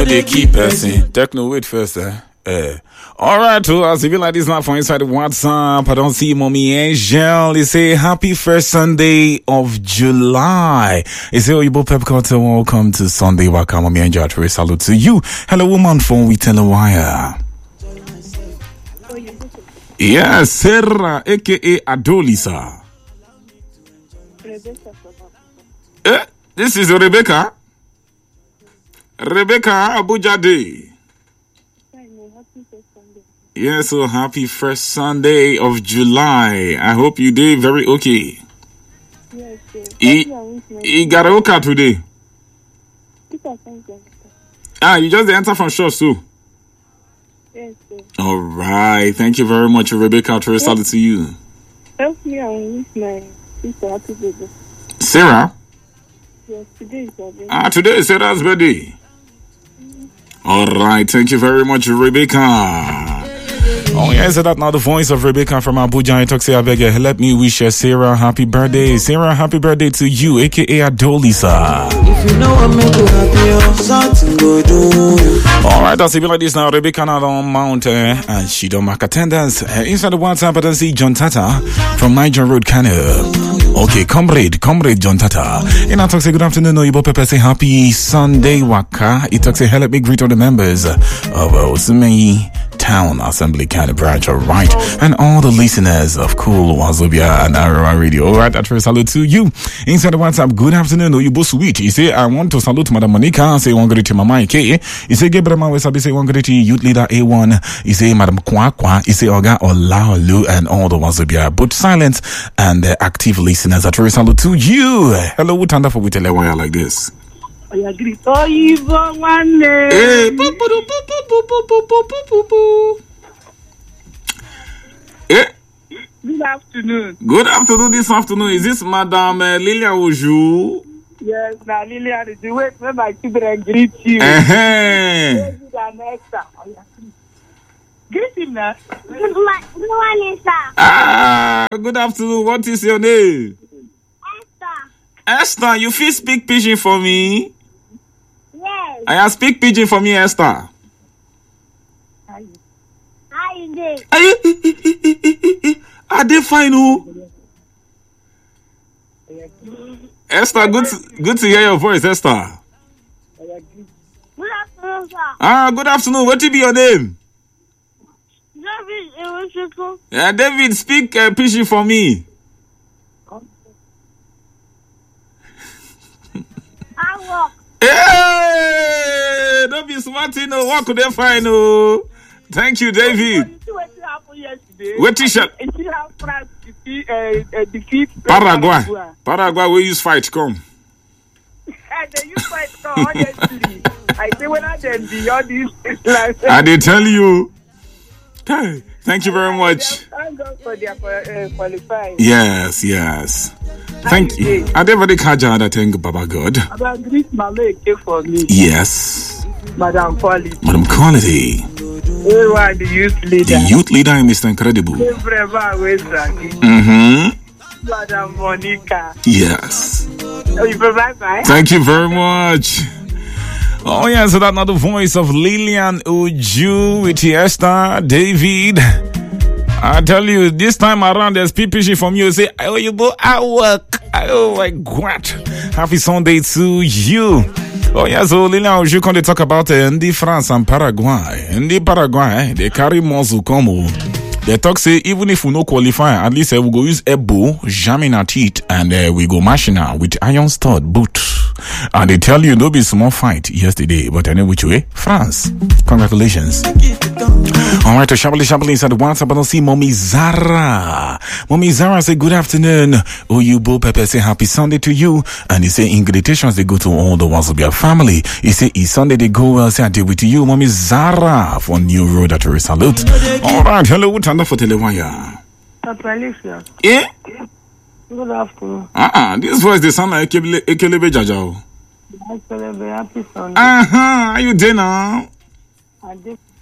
know they keep person. Techno, wait first, Alright, so I'll see you like this now from inside the WhatsApp. I don't see Mommy Angel. They say happy first Sunday of July. They say Oyibo Pep Carter, welcome to Sunday Waka. Mommy Angel, I salute to you. Hello, woman from We Tell a Wire. Yes, Sarah, aka Adolisa. This is Rebecca. Rebecca Abuja Day. Yes, so happy first Sunday of July. I hope you did very okay. Yes, sir. You got okay today? You just enter from church too? Yes, sir. All right. Thank you very much, Rebecca. To salute to you. Help me and wish my sister happy birthday. Sarah? Yes, today is her birthday. Today is Sarah's birthday. All right. Thank you very much, Rebecca. Oh, yeah, is that now the voice of Rebecca from Abuja? I talk to Abega. Let me wish Sarah happy birthday. Sarah, happy birthday to you, aka Adolisa. If you know what make you happy, something go do. All right, I'll see you like this now. Rebecca now on Mount, and she don't mark attendance. Inside the WhatsApp, I don't see John Tata from Niger Road, Kano. Okay, comrade John Tata. And I talk say good afternoon, Oyibo Pepe say happy Sunday Waka. He talk say help me greet all the members of Osumei Town Assembly County Branch, all right, and all the listeners of Cool Wazobia and Arawa Radio. All right, I try to salute to you. Inside the WhatsApp, good afternoon, Oyibo Sweet. He say I want to salute Madam Monica. Say one greet to Mama Ike. He say Gabriel Mawesabi. Say one greet to Youth Leader A1. He say Madam Kwakwa. He say Oga Olaolu and all the Wazobia, both silent and active listeners. I try to salute to you. Hello, Utanda for Witelewaya like this. I agree. Oyibo one day. Hey, Good afternoon. Good afternoon this afternoon. Is this Madam Lilia Oju? Yes, now Lilian is the way when my children greet you. Greet him now. Good morning, sir. Good afternoon. What is your name? Esther, you feel speak pidgin for me? Yes. I speak pidgin for me, Esther. How you doing? Are they fine? Esther, good to hear your voice, Esther. Good afternoon, sir. Good afternoon. What will be your name? David Ewuchukwu. David, speak pidgin for me. I walk. Hey, don't be smart, what could they find? Thank you, David. What t-shirt? Paraguay, we use fight, come. They use fight, honestly. I say when I then be all these things. I did tell you. Thank you very much. Thank God for their qualifying. Yes. Thank you. I never did Kaja that thing, Baba God. About Greece Malay for me. Yes. Madam Quality. Madam Quality. The youth leader. The youth leader, Mr. Incredible. Madam Monica. Yes. Bye-bye. Thank you very much. Oh, yeah, so that's not the voice of Lilian Uju with Esther, David. I tell you, this time around, there's PPG from you. Say, oh, you go, I work. Oh, my God. Happy Sunday to you. Oh, yeah, so Lilian Uju, can they talk about Ndi France and Paraguay? Ndi Paraguay, they carry Mozu Como. They talk say, even if we no qualify, at least we go use Ebo, jamming at it, and we go mashing out with iron stud boot. And they tell you, no be small fight yesterday, but anyway, which way? France. Congratulations. Alright, to Shabali inside the WhatsApp, I don't see Mommy Zara. Mommy Zara say, good afternoon. Oyibo Pepe say, happy Sunday to you. And he say, invitations, they go to all the ones of your family. He say, it's Sunday, they go well. Say, I deal with you, Mommy Zara, for New Road at a salute. Alright, hello, what's under for Telewaya? Alicia. Yeah? Good afternoon. This voice, they sound like Ekelebe Jajao. Happy Sunday. Are you there now? I did.